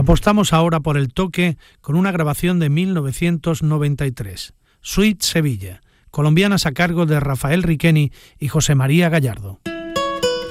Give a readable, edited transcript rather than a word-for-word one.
Apostamos ahora por el toque con una grabación de 1993, Suite Sevilla, colombianas a cargo de Rafael Riqueni y José María Gallardo.